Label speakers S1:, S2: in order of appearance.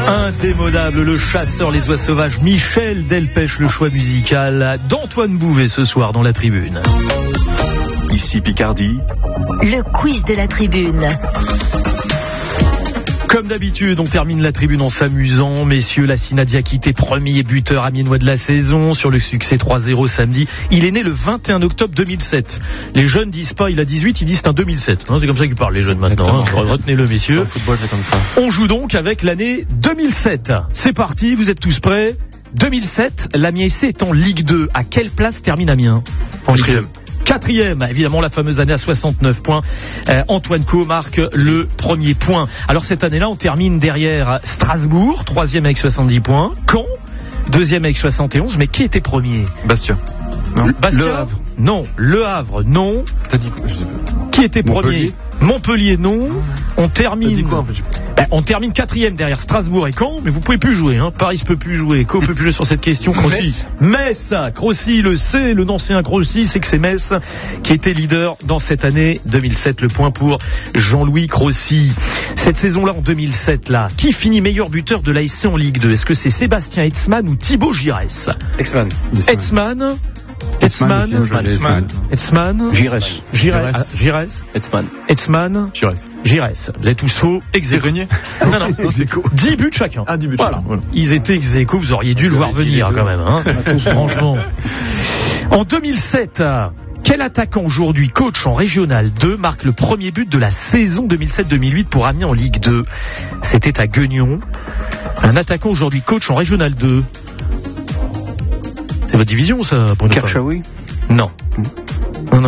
S1: Indémodable, le chasseur, les oies sauvages, Michel Delpech, le choix musical d'Antoine Bouvet ce soir dans la tribune.
S2: Ici Picardie.
S3: Le quiz de la tribune.
S1: Comme d'habitude, on termine la tribune en s'amusant. Messieurs, Lassina Diakité, premier buteur amiénois de la saison sur le succès 3-0 samedi. Il est né le 21 octobre 2007. Les jeunes disent pas il a 18, ils disent c'est un 2007. C'est comme ça qu'ils parlent les jeunes maintenant. Retenez-le, messieurs.
S2: Le football, c'est comme ça.
S1: On joue donc avec l'année 2007. C'est parti, vous êtes tous prêts? 2007, l'Amiens SC est en Ligue 2. À quelle place termine Amiens en Ligue 2? Quatrième, évidemment la fameuse année à 69 points. Antoine Co marque le premier point. Alors cette année-là, on termine derrière Strasbourg, troisième avec 70 points. Caen, deuxième avec 71. Mais qui était premier?
S2: Bastia. Non.
S1: Bastia.
S2: Le Havre.
S1: Non. Le Havre, non.
S2: T'as dit quoi? Je sais pas.
S1: Qui était premier? Montpellier, non. On termine.
S2: T'as dit quoi,
S1: on termine quatrième derrière Strasbourg et Caen, mais vous pouvez plus jouer. Paris ne peut plus jouer. Co peut plus jouer sur cette question. Crossi. Metz. Crossi le sait. Le nom c'est un Crossi, c'est que c'est Metz qui était leader dans cette année 2007. Le point pour Jean-Louis Crossi. Cette saison-là, en 2007, là, qui finit meilleur buteur de l'ASC en Ligue 2? Est-ce que c'est Sébastien Hetzmann ou Thibaut Giresse?
S2: Hetzmann.
S1: Giresse. Vous êtes tous faux. Régnier. Non. 10 buts chacun. 10 buts. Voilà. Ils étaient ex aequo, vous auriez dû le voir venir quand même. Franchement. En 2007, quel attaquant aujourd'hui, coach en Régional 2, marque le premier but de la saison 2007-2008 pour Amiens en Ligue 2? C'était à Guignon. Un attaquant aujourd'hui, coach en Régional 2. C'est votre division, ça, Bruno?
S2: Kerchaoui?
S1: Non.